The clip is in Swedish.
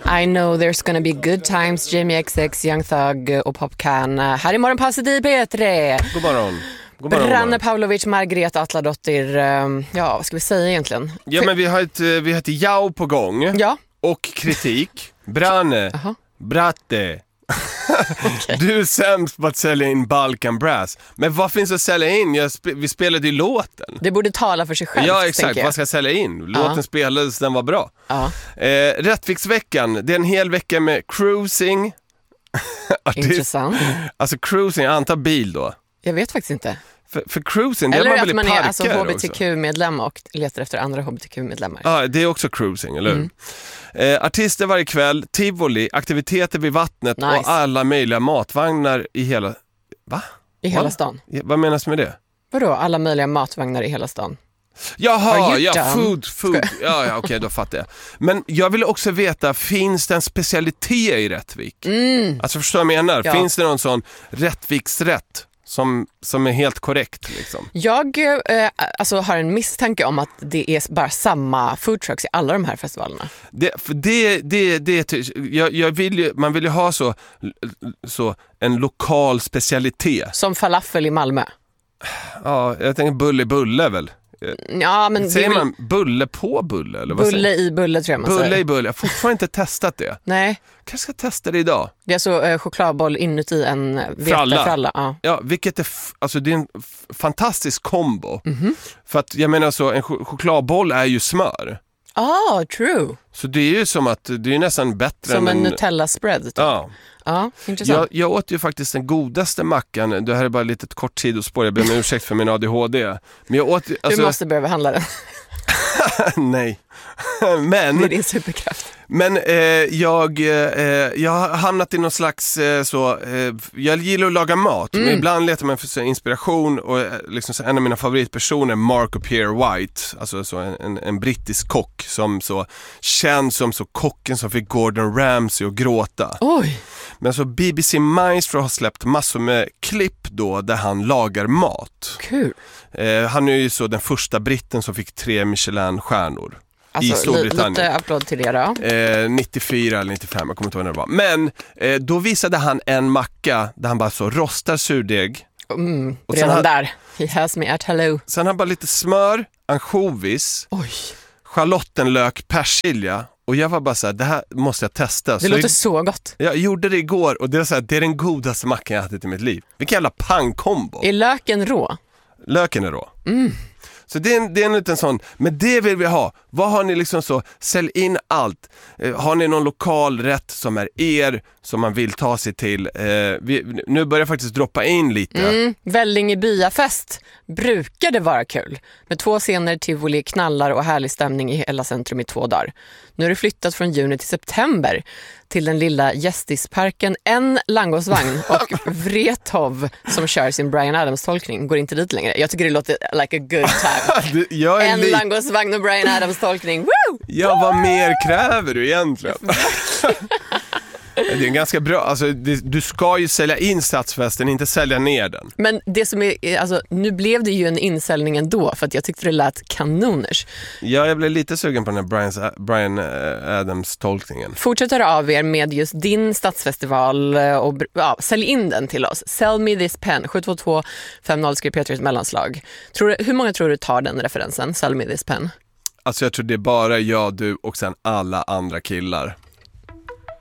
I know there's gonna be good times, Jamie XX, Young Thug och Popcan. Här är morgonpasset i P3. God morgon. Branne Pavlovic, Margareta Atladottir. Ja, vad ska vi säga egentligen? Ja, men vi har ett jau på gång. Ja. Och kritik. Branne, bratte. Okay. Du är sämst på att sälja in Balkan Brass. Men vad finns att sälja in? Vi spelade ju låten. Det borde tala för sig själv. Ja, exakt. Vad ska jag sälja in? Låten spelades, den var bra. Rättviksveckan, det är en hel vecka med cruising. Intressant. Alltså cruising, jag antar bil då. Jag vet faktiskt inte. För cruising, eller det är att man är alltså HBTQ-medlem och letar efter andra HBTQ-medlemmar. Ja, det är också cruising, eller hur? Artister varje kväll, tivoli, aktiviteter vid vattnet och alla möjliga matvagnar i hela... Va? I hela stan. Vad menas med det? Vadå, alla möjliga matvagnar i hela stan? Jaha, food. Ja, okej, då fattar jag. Men jag vill också veta, finns det en specialitet i Rättvik? Alltså förstår jag menar? Ja. Finns det någon sån Rättviksrätt som är helt korrekt liksom? Jag har en misstanke om att det är bara samma food trucks i alla de här festivalerna. Man vill ju ha så en lokal specialitet. Som falafel i Malmö. Ja, jag tänker bulle väl. Ja, men säger man bulle på bulle? Eller vad bulle i bulle tror jag man säger. Bulle i bulle, jag har fortfarande inte testat det. Nej. Kanske ska testa det idag. Det är så chokladboll inuti en vetefralla. Ja, vilket är alltså det är en fantastisk kombo. För att jag menar så, en chokladboll är ju smör. True. Så det är ju som att det är nästan bättre som än en Nutella-spread typ. Ja, intressant. Jag åt ju faktiskt den godaste mackan. Det här är bara ett litet kort sidospår. Jag ber om ursäkt för min ADHD. Men jag åt, du måste börja behandla den. Nej. Men det är superkraft. Men jag har hamnat i någon slags jag gillar att laga mat. Men ibland letar man för inspiration. Och liksom, en av mina favoritpersoner, Marco Pierre White, alltså så en brittisk kock som så känns som så kocken som fick Gordon Ramsay att gråta. Oj. Men så BBC Maestro har släppt massor med klipp då där han lagar mat. Kul. Han är ju så den första britten som fick 3 Michelin-stjärnor. Alltså, i Storbritannien. Lite applåd till det då. 94 eller 95, jag kommer inte ihåg när det var. Men då visade han en macka där han bara så rostar surdeg. Och redan där. He has me at hello. Sen har han bara lite smör, ansjovis, schalottenlök, persilja. Och jag var bara så här, det här måste jag testa. Det låter så gott. Jag gjorde det igår och det är så här, det är den godaste mackan jag ätit i mitt liv. Vilken jävla pangkombo. Är löken rå? Löken är rå. Så det är en liten sån, men det vill vi ha. Vad har ni liksom så, sälj in allt. Har ni någon lokal rätt som är som man vill ta sig till? Nu börjar jag faktiskt droppa in lite. Vällinge byafest brukar det vara kul. Med 2 scener, tivoli, knallar och härlig stämning i hela centrum i 2 dagar. Nu är det flyttat från juni till september till den lilla gästisparken. En langosvagn och Wrethov som kör sin Bryan Adams-tolkning går inte dit längre. Jag tycker det låter like a good time. En langosvagn och Bryan Adams-tolkning. Woo! Ja, vad mer kräver du egentligen? Det är ganska bra, alltså, du ska ju sälja in stadsfesten, inte sälja ner den. Men det som är, alltså, nu blev det ju en insäljning ändå för att jag tyckte det lät kanoners. Ja, jag blev lite sugen på den här Bryan Adams-tolkningen. Fortsätt höra av er med just din stadsfestival och sälj in den till oss. Sell me this pen, 722-50 skriv Peter ett mellanslag. Hur många tror du tar den referensen, sell me this pen? Alltså jag tror det är bara jag, du och sen alla andra killar.